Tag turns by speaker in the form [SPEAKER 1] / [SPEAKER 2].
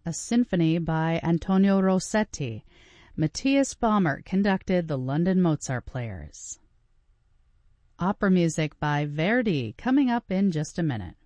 [SPEAKER 1] a symphony by Antonio Rossetti. Matthias Baumert conducted the London Mozart Players. Opera music by Verdi, coming up in just a minute.